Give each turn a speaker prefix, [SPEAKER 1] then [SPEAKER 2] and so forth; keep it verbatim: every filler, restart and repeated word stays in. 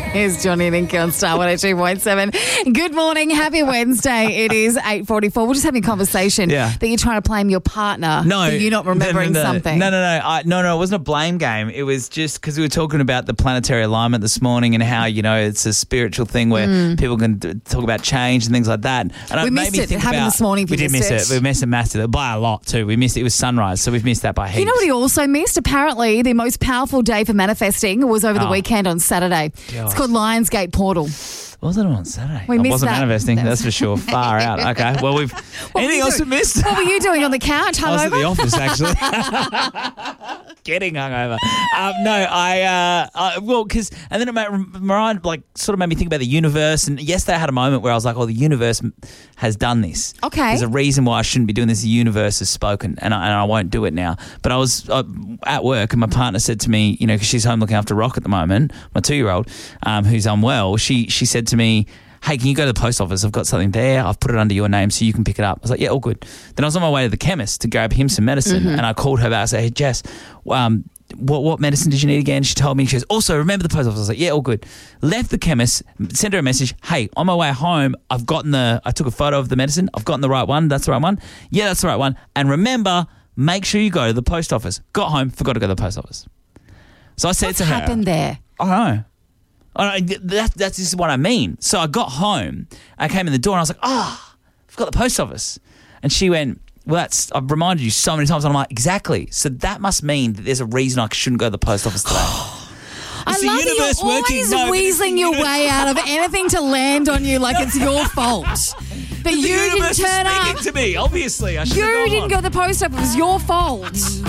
[SPEAKER 1] Here's Johnny and Inky on Star one oh two point seven. Good morning. Happy Wednesday. It is eight forty-four. We're just having a conversation
[SPEAKER 2] Yeah.
[SPEAKER 1] that you're trying to blame your partner
[SPEAKER 2] No,
[SPEAKER 1] for you not remembering
[SPEAKER 2] no, no, no.
[SPEAKER 1] something.
[SPEAKER 2] No, no, no. I, no, no, it wasn't a blame game. It was just because we were talking about the planetary alignment this morning and how, you know, it's a spiritual thing where
[SPEAKER 1] Mm.
[SPEAKER 2] people can d- talk about change and things like that. And
[SPEAKER 1] We
[SPEAKER 2] it
[SPEAKER 1] missed
[SPEAKER 2] made me
[SPEAKER 1] it.
[SPEAKER 2] think
[SPEAKER 1] It happened
[SPEAKER 2] about,
[SPEAKER 1] this morning if
[SPEAKER 2] We
[SPEAKER 1] you
[SPEAKER 2] did
[SPEAKER 1] missed
[SPEAKER 2] miss
[SPEAKER 1] it.
[SPEAKER 2] it. We missed it massively by a lot too. We missed it. It was sunrise, so we've missed that by heaps.
[SPEAKER 1] You know what he also missed? Apparently, the most powerful day for manifesting was over the
[SPEAKER 2] Oh.
[SPEAKER 1] weekend on Saturday.
[SPEAKER 2] Gosh.
[SPEAKER 1] It's called Lionsgate Portal.
[SPEAKER 2] What was it on Saturday?
[SPEAKER 1] We
[SPEAKER 2] I
[SPEAKER 1] missed
[SPEAKER 2] wasn't
[SPEAKER 1] that.
[SPEAKER 2] manifesting,
[SPEAKER 1] That
[SPEAKER 2] that's for sure. Far out. Okay. Well, we've.
[SPEAKER 1] were
[SPEAKER 2] Anything
[SPEAKER 1] you
[SPEAKER 2] else we
[SPEAKER 1] doing?
[SPEAKER 2] missed?
[SPEAKER 1] What were you doing on the couch?
[SPEAKER 2] I was at
[SPEAKER 1] Hungover?
[SPEAKER 2] the office actually. Getting hungover. Um, no, I, uh, I well, because, and then it made, Mariah like sort of made me think about the universe. And yesterday I had a moment where I was like, oh, the universe has done this.
[SPEAKER 1] Okay.
[SPEAKER 2] There's a reason why I shouldn't be doing this. The universe has spoken and I, and I won't do it now. But I was uh, at work and my partner said to me, you know, because she's home looking after Rock at the moment, my two-year-old, um, who's unwell, she, she said to me, hey, can you go to the post office? I've got something there. I've put it under your name so you can pick it up. I was like, yeah, all good. Then I was on my way to the chemist to grab him some medicine and I called her back. I said, hey, Jess, um, what what medicine did you need again? She told me. She goes, also, remember the post office? I was like, yeah, all good. Left the chemist, sent her a message. Hey, on my way home, I've gotten the, I took a photo of the medicine. I've gotten the right one. That's the right one. Yeah, that's the right one. And remember, make sure you go to the post office. Got home, forgot to go to the post office. So I said
[SPEAKER 1] What's
[SPEAKER 2] to her.
[SPEAKER 1] happened there?
[SPEAKER 2] I don't know. I don't know. That, that's this is what I mean. So I got home, I came in the door and I was like, ah, oh, I've got the post office. And she went, well, that's, I've reminded you so many times. And I'm like, exactly. So that must mean that there's a reason I shouldn't go to the post office today.
[SPEAKER 1] I
[SPEAKER 2] It's the
[SPEAKER 1] love that
[SPEAKER 2] universe
[SPEAKER 1] you're
[SPEAKER 2] working.
[SPEAKER 1] always
[SPEAKER 2] No, but it's the
[SPEAKER 1] weaseling your
[SPEAKER 2] universe-
[SPEAKER 1] way out of anything to land on you like it's your fault. That
[SPEAKER 2] The
[SPEAKER 1] you didn't
[SPEAKER 2] universe is
[SPEAKER 1] turn
[SPEAKER 2] speaking
[SPEAKER 1] up.
[SPEAKER 2] to me, obviously. I should
[SPEAKER 1] You
[SPEAKER 2] have gone
[SPEAKER 1] didn't
[SPEAKER 2] on.
[SPEAKER 1] go to the post office. It was your fault.